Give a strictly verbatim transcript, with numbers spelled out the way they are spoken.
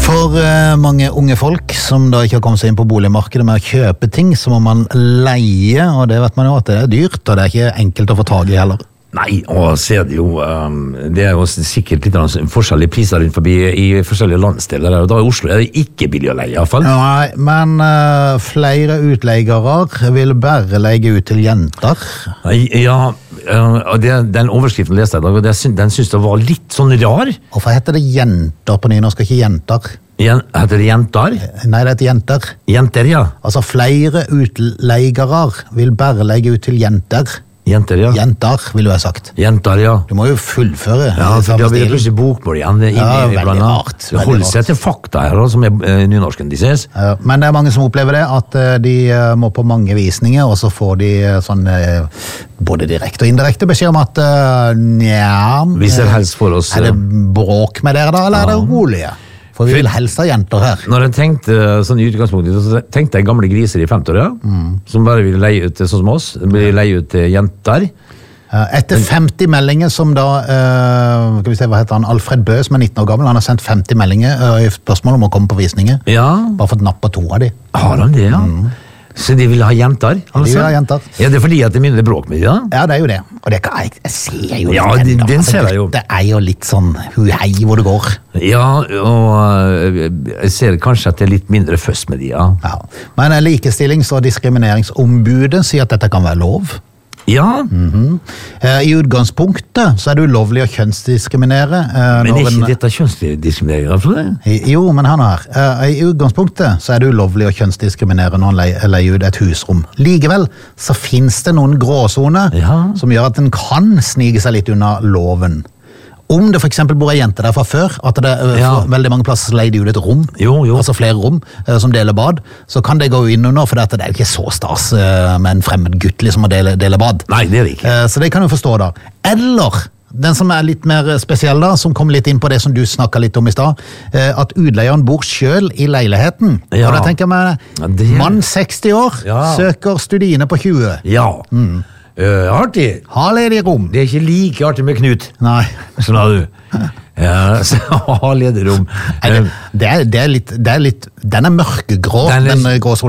For uh, mange unge folk som da ikke har kommet seg inn på boligmarkedet med å kjøpe ting, så må man leie, og det vet man jo at det er dyrt, og det er ikke enkelt å få tag i heller. Nei, og så er det jo, um, det er jo sikkert litt forskjellige priser rundt forbi i forskjellige landsdeler, og da i Oslo er det ikke billig å leie i hvert fall. Nei, men uh, flere utleggere vil bare leie ut til jenter. Ja, uh, og det, den overskriften leste jeg i dag, og det, den synes jeg var litt sånn rar. Hvorfor heter det jenter på nynorsk, ikke jenter? Jen, heter det jenter? Nei, det heter jenter. Jenter, ja. Altså, flere utleggere vil bare leie ut til jenter. Jenter, ja. Jenter, vil du ha sagt. Jenter, ja. Du må jo fullføre. Ja, for da blir det plutselig bokmål igjen. Ja, veldig rart. Det holder seg til fakta her, som er uh, nynorsken de ses. Ja, men det er mange som opplever det, at uh, de uh, må på mange visninger, og så får de uh, sånn uh, både direkte og indirekte beskjed om at uh, nja, vi ser helst for oss. Er det bråk med dere da, eller ja. Er det rolige? For vi vil helst ha jenter her. Når jeg tenkte sånn i utgangspunktet, så tenkte jeg gamle griser i femtiåra, mm. som bare ville leie ut til sånn som oss, ville leie ut til jenter. Etter femti meldinger som da, uh, skal vi se, hva heter han, Alfred Bø, som er nitten år gammel, han har sendt femti meldinger uh, i spørsmål om å komme på visninger. Ja. Bare fått napp på to av de. Har han det, ja? Mm. Så de vil ha jenter? Altså? De vil ha jenter. Ja, det er fordi at det er mindre bråk med de, da? Ja, det er jo det. Og det kan jeg, jeg ser jo ja, litt enda. Den ser jeg jo. Det er jo litt sånn hu-hei hvor det går. Ja, og jeg ser kanskje at det er litt mindre først med de, ja. Ja. Men likestillings- og diskrimineringsombudet sier at dette kan være lov. Ja. Mm-hmm. I utgangspunktet så er det ulovlig å kjønnsdiskriminere. Men er ikke en... dette kjønnsdiskriminering, altså det? Jo, men han her. I utgangspunktet så er det ulovlig å kjønnsdiskriminere når han leier ut et husrom. Likevel så finnes det noen gråzoner ja. Som gjør at den kan snige seg litt unna loven. Om det for eksempel bor en jente der fra før, at det er ja. Veldig mange plasser som leier de ut et rom, jo, jo. Altså flere rom eh, som deler bad, så kan det gå inn under, for det er jo ikke så stas eh, med en fremmed gutt liksom å dele, dele bad. Nei, det er det ikke. Eh, så det kan du forstå da. Eller, den som er litt mer spesiell da, som kom litt inn på det som du snakket litt om i stad, eh, at utleieren bor selv i leiligheten. Ja. Og da tenker jeg meg, ja, det... mann seksti år, ja. Søker studiene på tjue. Ja, mm. Uh, artig. Ha ledig rom. Det er ikke like artig med Knut. Nei. Sånn har du. Ja, så ha ledig rom. Uh, det, det, er, det, er litt, det er litt, den er mørkegrå, den, er, den grå